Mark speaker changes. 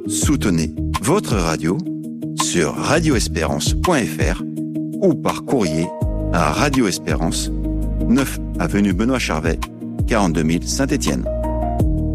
Speaker 1: Soutenez votre radio sur radioespérance.fr ou par courrier à Radio Espérance, 9 avenue Benoît Charvet, 42 000 Saint-Étienne.